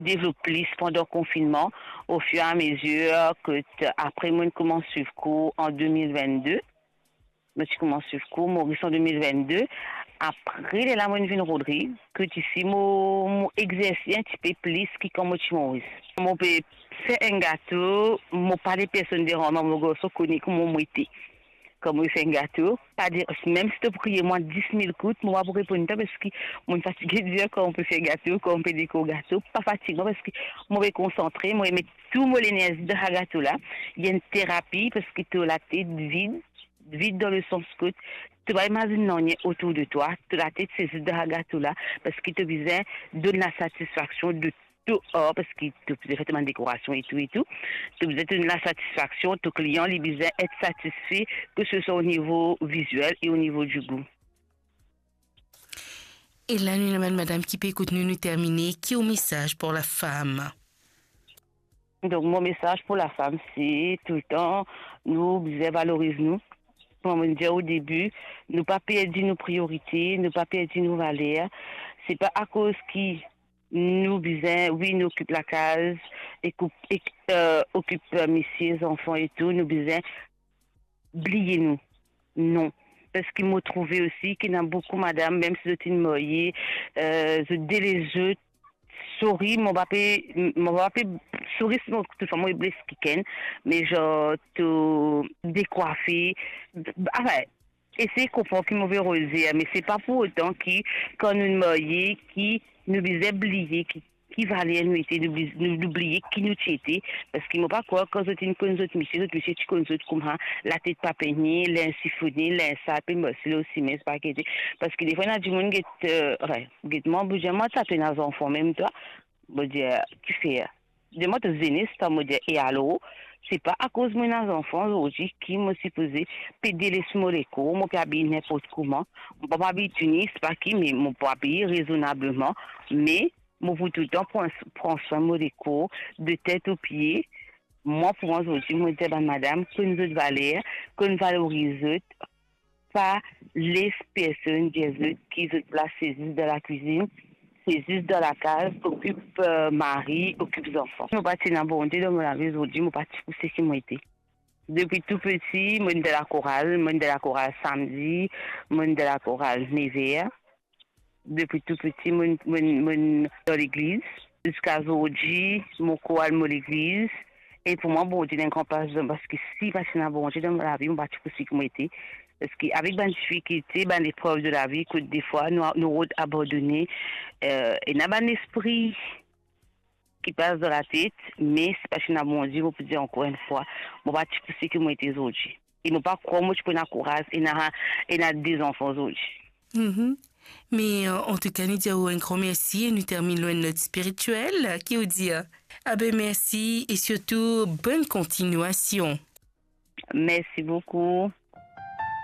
développe plus pendant le confinement, au fur et à mesure que après moi, je commence à suivre cours en 2022. Je commence à suivre cours, Maurice en 2022. Après, les là, je viens Rodrigue, que tu sais, mon exercice un petit peu plus qui comme Maurice. Mon peux faire un gâteau, mon pas des personnes de rang, mon gosse connaît comment moi était. Comme fait un gâteau, pas dire, même si tu pries moi 10 000 coups, moi pour répondre parce que moi fatigué de dire qu'on peut faire gâteau, qu'on peut décorer gâteau, pas fatiguant parce que moi vais concentrer, moi mettre tout mon énergie dans ce gâteau là. Il y a une thérapie parce que tu as la tête vide dans le sens que tu vas imaginer autour de toi, tu as la tête saisie dans ce gâteau là parce que tu as besoin de la satisfaction de tout parce que tu faisais effectivement une décoration et tout. Tu faisais de la satisfaction, ton client, il besoin être satisfait, que ce soit au niveau visuel et au niveau du goût. Et là, nous avons madame qui peut écouter nous terminer. Qui est au message pour la femme? Donc, mon message pour la femme, c'est tout le temps, nous valorisons nous. Comme on dit au début, ne pas perdre nos priorités, ne pas perdre nos valeurs. C'est pas à cause qui nous besoin, oui, nous occupe la case, occupe messieurs, enfants et tout, nous besoin oublier nous. Non. Parce qu'il m'a trouvé aussi qu'il y a beaucoup, madame, même si je suis moyenne, je dès les jeux, souris, mon papa, souris, sinon, toute façon, moi, blesse qui mais genre, te décoiffer, enfin, essayer de comprendre qu'il m'avait rosé, mais c'est pas pour autant qui, quand nous moyens, qui nous disait oublier, qui valait nous était d'oublier qui nous était parce qu'il m'a pas quoi quand j'étais une connaisse autre monsieur tu connais autre comme la tête pas peignée l'insiphonée l'insap et moi c'est aussi mais c'est pas que parce que des fois il y a du monde qui ouais moi budget moi ça tenait aux enfants même toi bon dire tu fais de moi te zéniste ça me dire et allô c'est pas à cause de mes enfants aujourd'hui qui me supposé péder les smoléco moi pas habiller n'importe comment mon pas habiller c'est pas qui mais mon pas habiller raisonnablement mais moi, pour tout le temps, prends soin de des cours, de tête aux pieds. Moi, pour moi, aujourd'hui, moi, je dis à madame, que nous autres valeurs, que nous valorisons pas les personnes des autres qui se placent saisissent dans la cuisine, saisissent dans la case, occupent mari, occupent enfants. Je ne suis pas dans bon Dieu, dans mon vie aujourd'hui, je ne suis pas pour ce qui m'a été. Depuis tout petit, je suis de la chorale samedi, je suis de la chorale Nevers. Depuis tout petit, mon dans l'église. Jusqu'à aujourd'hui, mon chorale dans l'église. Et pour moi, bon Dieu, d'un compassion, parce que si, parce que bon Dieu, dans la vie, on va tout ce qui m'a été. Parce qu'avec les difficultés, les épreuves de la vie, que des fois, nous abandonnés, et n'a pas un esprit qui passe dans la tête, mais c'est parce que bon Dieu, on peut dire encore une fois, on va tout ce qui m'a été aujourd'hui. Et ne pas croire, moi, je peux avoir courage, et n'a des enfants aujourd'hui. Mais en tout cas, nous disons un grand merci et nous terminons notre spirituel. Qui vous dit? Ah ben merci et surtout bonne continuation. Merci beaucoup.